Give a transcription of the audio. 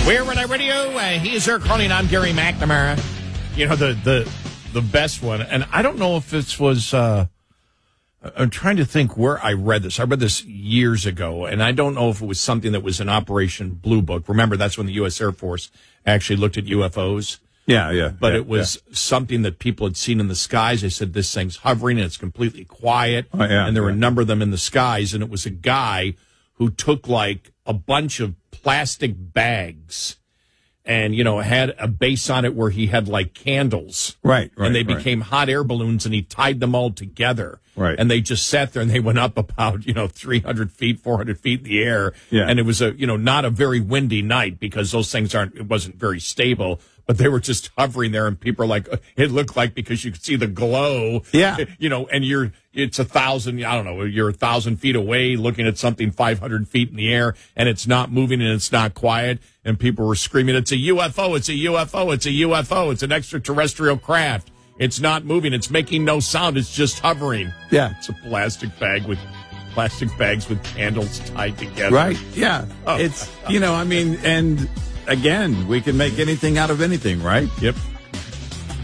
We're Red Eye Radio. He's Eric Cronin. I'm Gary McNamara. You know, the best one. And I don't know if this was, I'm trying to think where I read this. I read this years ago, and I don't know if it was something that was in Operation Blue Book. Remember, that's when the U.S. Air Force actually looked at UFOs. Yeah. But it was something that people had seen in the skies. They said this thing's hovering and it's completely quiet. And there were a number of them in the skies. And it was a guy who took like a bunch of plastic bags and, you know, had a base on it where he had like candles. Right. And they became hot air balloons and he tied them all together. Right. And they just sat there and they went up about, 300 feet, 400 feet in the air. Yeah. And it was not a very windy night because those things it wasn't very stable. But they were just hovering there, and people are like, it looked like because you could see the glow. Yeah. And it's 1,000, I don't know, you're 1,000 feet away looking at something 500 feet in the air, and it's not moving and it's not quiet. And people were screaming, it's a UFO, it's a UFO, it's a UFO, it's an extraterrestrial craft. It's not moving, it's making no sound, it's just hovering. Yeah. It's a plastic bags with candles tied together. Right. Yeah. Oh. It's, and again, we can make anything out of anything, right? Yep.